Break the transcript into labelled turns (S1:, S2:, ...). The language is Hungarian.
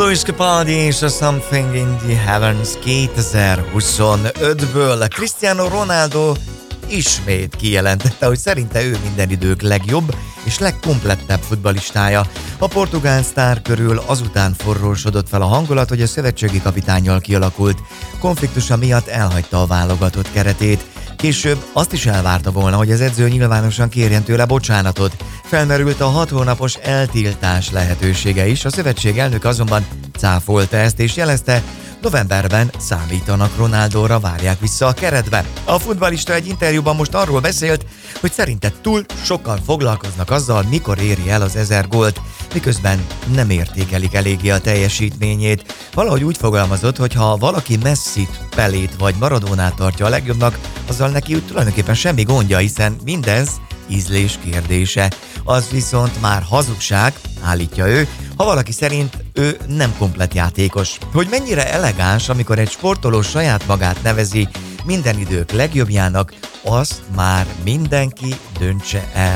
S1: Luis Capaldi és a Something in the Heavens 2025-ből. Cristiano Ronaldo ismét kijelentette, hogy szerinte ő minden idők legjobb és legkomplettebb futballistája. A portugál sztár körül azután forrósodott fel a hangulat, hogy a szövetségi kapitánnyal kialakult konfliktusa miatt elhagyta a válogatott keretét. Később azt is elvárta volna, hogy az edző nyilvánosan kérjen tőle bocsánatot. Felmerült a 6 hónapos eltiltás lehetősége is, a szövetség elnök azonban cáfolta ezt és jelezte, novemberben számítanak Ronaldóra, várják vissza a keretbe. A futballista egy interjúban most arról beszélt, hogy szerinte túl sokan foglalkoznak azzal, mikor éri el az 1000 gólt, miközben nem értékelik eléggé a teljesítményét. Valahogy úgy fogalmazott, hogy ha valaki Messit, Pelét vagy Maradónát tartja a legjobbnak, azzal neki tulajdonképpen semmi gondja, hiszen mindez ízlés kérdése. Az viszont már hazugság, állítja ő, ha valaki szerint ő nem komplett játékos. Hogy mennyire elegáns, amikor egy sportoló saját magát nevezi minden idők legjobbjának, azt már mindenki döntse el.